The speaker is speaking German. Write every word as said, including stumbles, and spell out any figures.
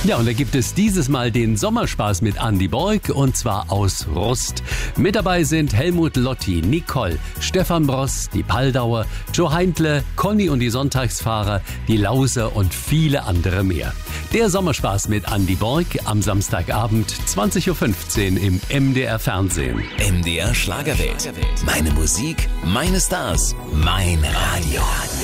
Ja, und da gibt es dieses Mal den Sommerspaß mit Andy Borg und zwar aus Rust. Mit dabei sind Helmut Lotti, Nicole, Stefan Bross, die Paldauer, Joe Heintle, Conny und die Sonntagsfahrer, die Lauser und viele andere mehr. Der Sommerspaß mit Andy Borg am Samstagabend zwanzig Uhr fünfzehn im M D R Fernsehen. M D R Schlagerwelt. Meine Musik, meine Stars, mein Radio.